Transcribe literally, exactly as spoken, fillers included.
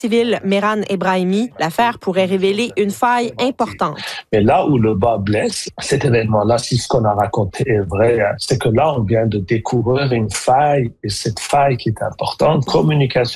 civil Mehran Ebrahimi, l'affaire pourrait révéler une faille importante. Mais là où le bas blesse, cet événement-là, si ce qu'on a raconté est vrai, c'est que là, on vient de découvrir une faille, et cette faille qui est importante, communication